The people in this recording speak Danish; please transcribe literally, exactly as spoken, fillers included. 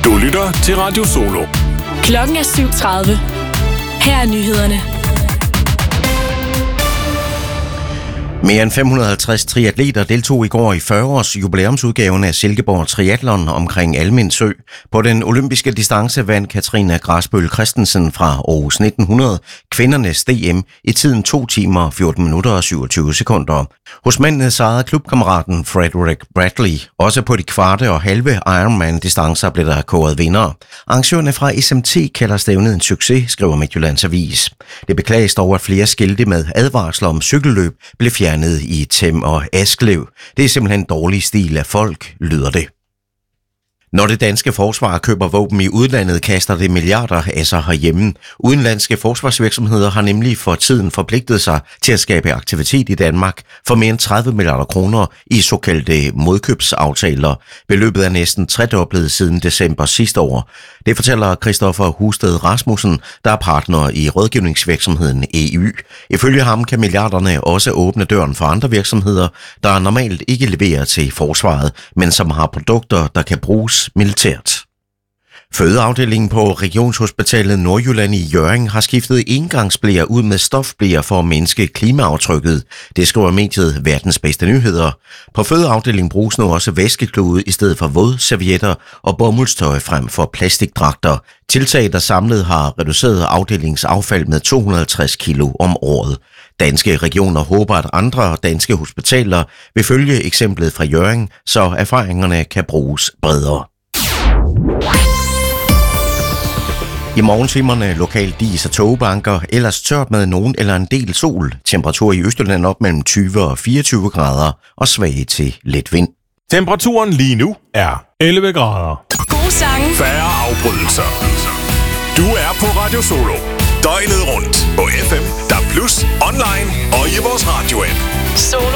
Du lytter til Radio Solo. Klokken er syv tredive. Her er nyhederne. Mere end fem hundrede og halvtreds triatleter deltog i går i fyrre års jubilæumsudgaven af Silkeborg Triathlon omkring Almindsø. På den olympiske distance vandt Katrine Grasbøl Christensen fra Aarhus nitten hundrede kvindernes D M i tiden to timer, fjorten minutter og syvogtyve sekunder. Hos mændene sejrede klubkammeraten Frederick Bradley. Også på de kvarte og halve Ironman-distancer blev der kåret vinder. Arrangørerne fra S M T kalder stævnet en succes, skriver Midtjyllands Avis. Det beklages dog, at flere skilte med advarsler om cykelløb blev fjernet i Them og Asklev. Det er simpelthen dårlig stil af folk, lyder det. Når det danske forsvar køber våben i udlandet, kaster det milliarder af sig herhjemme. Udenlandske forsvarsvirksomheder har nemlig for tiden forpligtet sig til at skabe aktivitet i Danmark for mere end tredive milliarder kroner i såkaldte modkøbsaftaler. Beløbet er næsten tredoblet siden december sidste år. Det fortæller Christoffer Husted Rasmussen, der er partner i rådgivningsvirksomheden E Y. Ifølge ham kan milliarderne også åbne døren for andre virksomheder, der normalt ikke leverer til forsvaret, men som har produkter, der kan bruges militært. Fødeafdelingen på Regionshospitalet Nordjylland i Hjørring har skiftet engangsbleer ud med stofbleer for at mindske klimaaftrykket. Det skriver mediet Verdens Bedste Nyheder. På fødeafdelingen bruges nu også væskeklude i stedet for vådservietter og bomuldstøj frem for plastikdragter. Tiltag, der samlet har reduceret afdelingens affald med to hundrede og halvtreds kilo om året. Danske regioner håber, at andre danske hospitaler vil følge eksemplet fra Hjørring, så erfaringerne kan bruges bredere. I morgentimerne lokalt dis og togbanker, ellers tørt med nogen eller en del sol. Temperatur i Østjylland op mellem tyve og fireogtyve grader og svag til let vind. Temperaturen lige nu er elleve grader. Gode sange. Færre afbrydelser. Du er på Radio Solo. Døgnet rundt på F M, D A B plus, online og i vores radio-app. Solo.